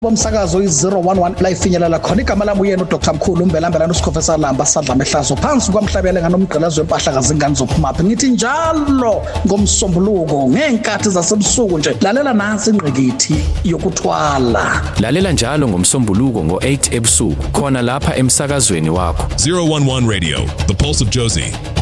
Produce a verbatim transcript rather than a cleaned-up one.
Bomsakazo i-zero one one la ifinyelela khona igama lami uyena uDr Mkhulu Mbelambelana uSikhofesa Lamba Sadla Mehlazo phansi kwamhlabele nganomgqelazo wempahla kazingane zophumaphi ngithi njalo ngomsombuluko ngenkathi zasebusuku nje lalela nansi ingqikithi yokuthwala lalela njalo ngomsombuluko ngo eight ebusuku khona lapha emsakazweni wakho zero one one Radio, the pulse of Josie.